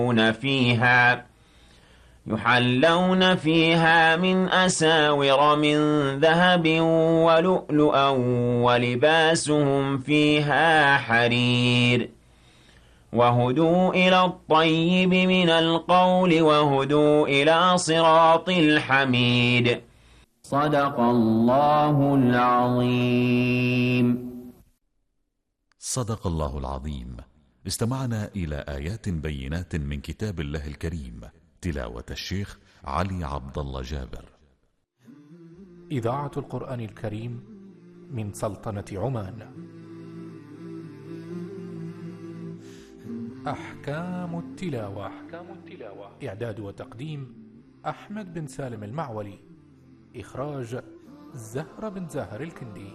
يحلون فيها من أساور من ذهب ولؤلؤا ولباسهم فيها حرير وهدوا إلى الطيب من القول وهدوا إلى صراط الحميد صدق الله العظيم. صدق الله العظيم. استمعنا إلى آيات بينات من كتاب الله الكريم، تلاوة الشيخ علي عبد الله جابر. إذاعة القرآن الكريم من سلطنة عمان. أحكام التلاوة. إعداد وتقديم أحمد بن سالم المعولي. إخراج زهرة بن زاهر الكندي.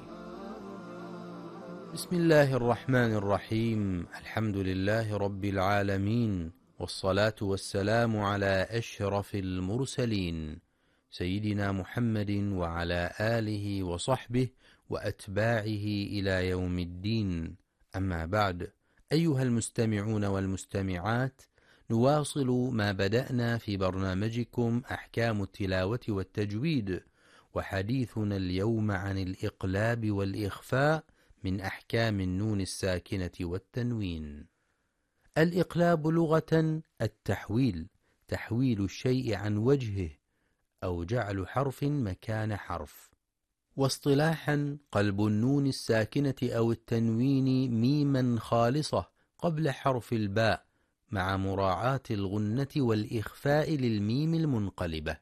بسم الله الرحمن الرحيم. الحمد لله رب العالمين، والصلاة والسلام على أشرف المرسلين سيدنا محمد وعلى آله وصحبه وأتباعه إلى يوم الدين. أما بعد، أيها المستمعون والمستمعات، نواصل ما بدأنا في برنامجكم أحكام التلاوة والتجويد، وحديثنا اليوم عن الإقلاب والإخفاء من أحكام النون الساكنة والتنوين. الإقلاب لغة التحويل، تحويل الشيء عن وجهه أو جعل حرف مكان حرف. واصطلاحا قلب النون الساكنة أو التنوين ميما خالصة قبل حرف الباء مع مراعاة الغنة والإخفاء للميم المنقلبة.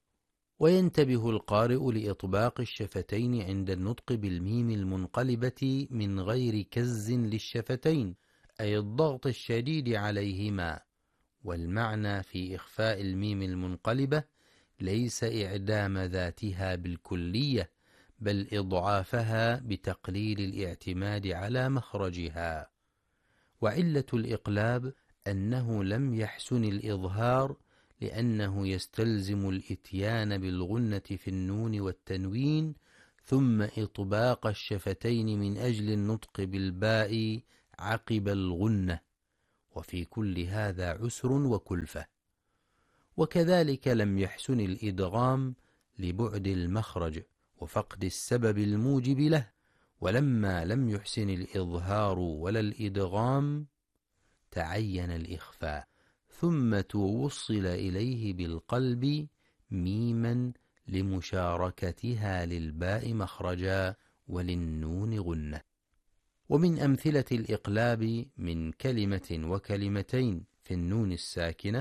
وينتبه القارئ لإطباق الشفتين عند النطق بالميم المنقلبة من غير كز للشفتين، أي الضغط الشديد عليهما. والمعنى في إخفاء الميم المنقلبة ليس إعدام ذاتها بالكلية، بل إضعافها بتقليل الاعتماد على مخرجها. وعلة الإقلاب أنه لم يحسن الإظهار، لأنه يستلزم الإتيان بالغنة في النون والتنوين ثم إطباق الشفتين من أجل النطق بالباء عقب الغنة، وفي كل هذا عسر وكلفة. وكذلك لم يحسن الإدغام لبعد المخرج وفقد السبب الموجب له. ولما لم يحسن الإظهار ولا الإدغام تعين الإخفاء، ثم توصل إليه بالقلب ميما لمشاركتها للباء مخرجا وللنون غنة. ومن أمثلة الإقلاب من كلمة وكلمتين في النون الساكنة: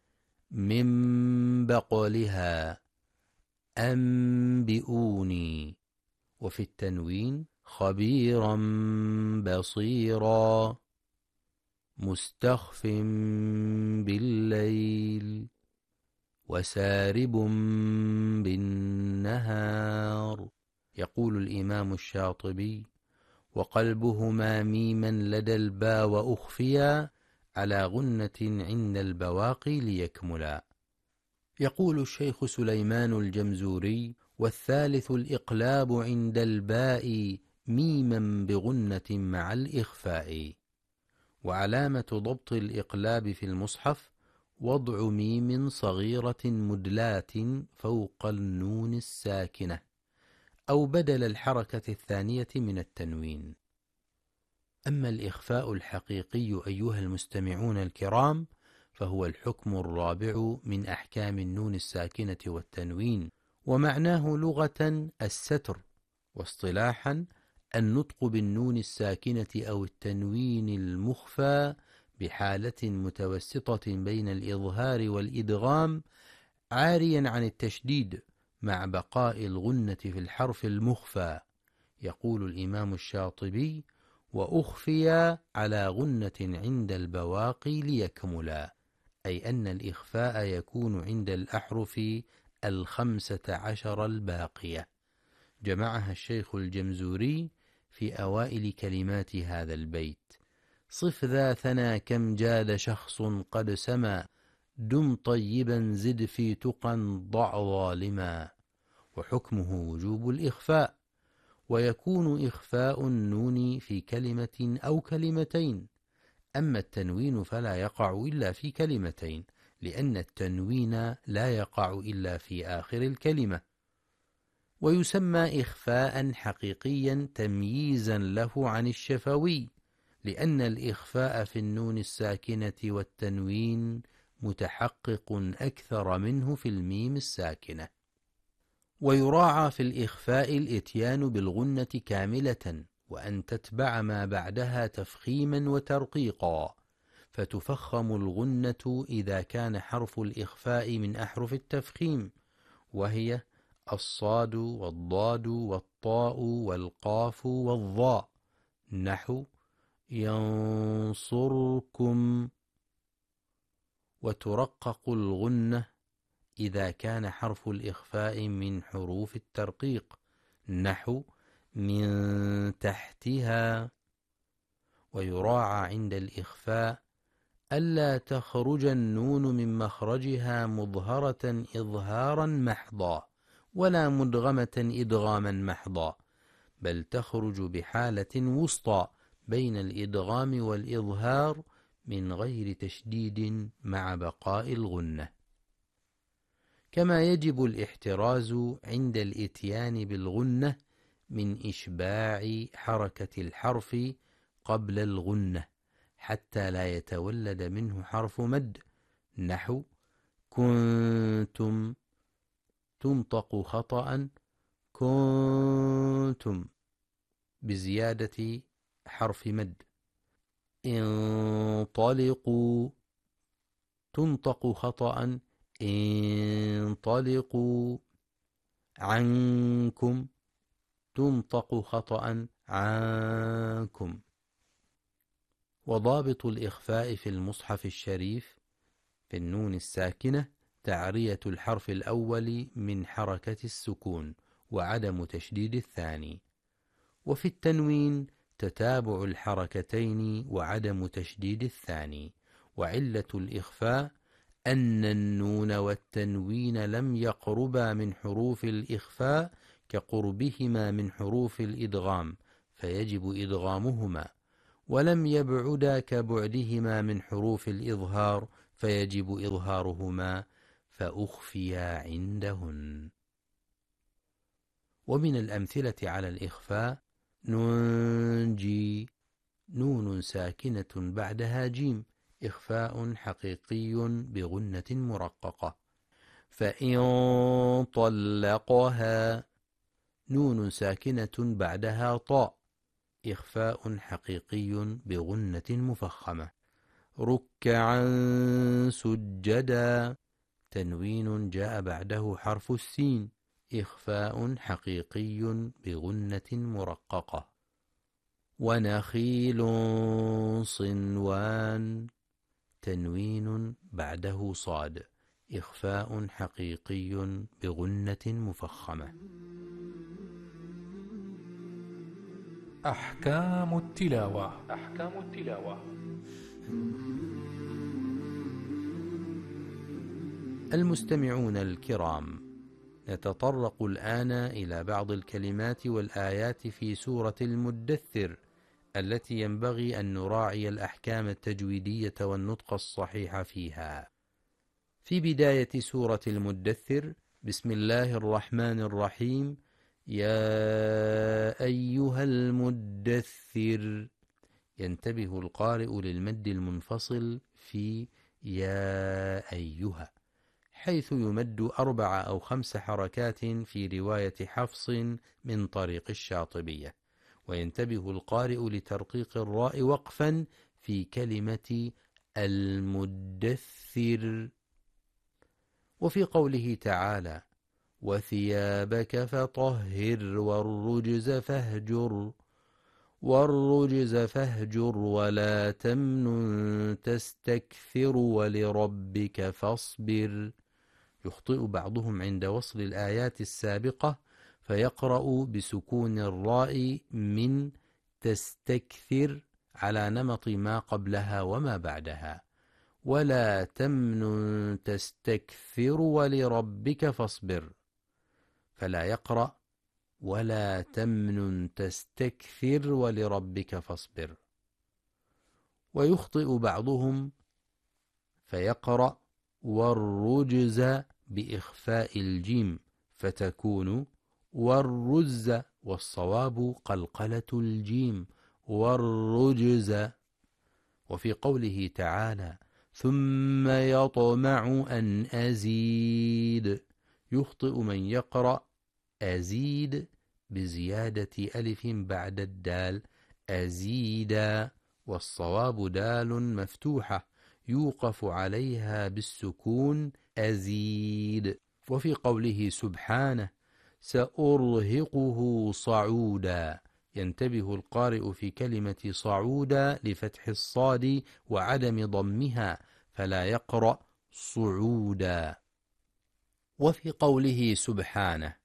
من بقلها، أنبئوني. وفي التنوين: خبيرا بصيرا، مستخف بالليل، وسارب بالنهار. يقول الإمام الشاطبي: وقلبهما ميما لدى الباء وأخفيا على غنة عند البواقي ليكملا. يقول الشيخ سليمان الجمزوري: والثالث الإقلاب عند الباء ميما بغنة مع الإخفاء. وعلامة ضبط الإقلاب في المصحف وضع ميم صغيرة مدلاة فوق النون الساكنة أو بدل الحركة الثانية من التنوين. أما الإخفاء الحقيقي أيها المستمعون الكرام، فهو الحكم الرابع من أحكام النون الساكنة والتنوين، ومعناه لغة الستر، واصطلاحا النطق بالنون الساكنة أو التنوين المخفى بحالة متوسطة بين الإظهار والإدغام، عاريا عن التشديد مع بقاء الغنة في الحرف المخفى. يقول الإمام الشاطبي: وأخفي على غنة عند البواقي ليكملا، أي أن الإخفاء يكون عند الأحرف 15 الباقية. جمعها الشيخ الجمزوري في أوائل كلمات هذا البيت: صف ذا ثنى كم جاد شخص قد سما، دم طيبا زد في تقى ضع ظالما. وحكمه وجوب الإخفاء، ويكون إخفاء النون في كلمة أو كلمتين أما التنوين فلا يقع إلا في كلمتين، لأن التنوين لا يقع إلا في آخر الكلمة. ويسمى إخفاء حقيقيا تمييزا له عن الشفوي، لأن الإخفاء في النون الساكنة والتنوين متحقق أكثر منه في الميم الساكنة. ويراعى في الإخفاء الإتيان بالغنة كاملة، وأن تتبع ما بعدها تفخيما وترقيقا، فتفخم الغنة إذا كان حرف الإخفاء من أحرف التفخيم، وهي الصاد والضاد والطاء والقاف والظاء، نحو ينصركم. وترقق الغنة إذا كان حرف الإخفاء من حروف الترقيق، نحو من تحتها. ويراعى عند الإخفاء ألا تخرج النون من مخرجها مظهرة إظهارا محضا، ولا مدغمة إدغاما محضا، بل تخرج بحالة وسطى بين الإدغام والإظهار من غير تشديد مع بقاء الغنة. كما يجب الاحتراز عند الإتيان بالغنة من إشباع حركة الحرف قبل الغنة حتى لا يتولد منه حرف مد، نحو كنتم تنطق خطأ كنتم بزيادة حرف مد. انطلقوا تنطق خطأ انطلقوا. عنكم تنطق خطأ عنكم. وضابط الإخفاء في المصحف الشريف في النون الساكنة تعرية الحرف الأول من حركة السكون وعدم تشديد الثاني، وفي التنوين تتابع الحركتين وعدم تشديد الثاني. وعلة الإخفاء أن النون والتنوين لم يقربا من حروف الإخفاء كقربهما من حروف الإدغام فيجب إدغامهما، ولم يبعدا كبعدهما من حروف الإظهار فيجب إظهارهما فأخفيا عندهن. ومن الأمثلة على الإخفاء ننجي نون ساكنة بعدها جيم، إخفاء حقيقي بغنة مرققة. فإن طلقها نون ساكنة بعدها طاء، إخفاء حقيقي بغنة مفخمة. ركعا سجدا تنوين جاء بعده حرف السين، إخفاء حقيقي بغنة مرققة. ونخيل صنوان تنوين بعده صاد، إخفاء حقيقي بغنة مفخمة. أحكام التلاوة. المستمعون الكرام، نتطرق الآن إلى بعض الكلمات والآيات في سورة المدثر التي ينبغي أن نراعي الأحكام التجويدية والنطق الصحيح فيها. في بداية سورة المدثر بسم الله الرحمن الرحيم يا أيها المدثر، ينتبه القارئ للمد المنفصل في يا أيها، حيث يمد 4 أو 5 حركات في رواية حفص من طريق الشاطبية، وينتبه القارئ لترقيق الراء وقفا في كلمة المدثر. وفي قوله تعالى وثيابك فطهر والرجز فاهجر ولا تمنن تستكثر ولربك فاصبر. يخطئ بعضهم عند وصل الآيات السابقة فيقرأ بسكون الراء من تستكثر على نمط ما قبلها وما بعدها، ولا تمنن تستكثر ولربك فاصبر، فلا يقرأ ولا تمنن تستكثر ولربك فاصبر. ويخطئ بعضهم فيقرأ والرجز بإخفاء الجيم فتكون والرز، والصواب قلقلة الجيم والرجز. وفي قوله تعالى ثم يطمع أن أزيد، يخطئ من يقرأ أزيد بزيادة ألف بعد الدال أزيدا، والصواب دال مفتوحة يوقف عليها بالسكون أزيد. وفي قوله سبحانه سأرهقه صعودا، ينتبه القارئ في كلمة صعودا لفتح الصاد وعدم ضمها فلا يقرأ صعودا. وفي قوله سبحانه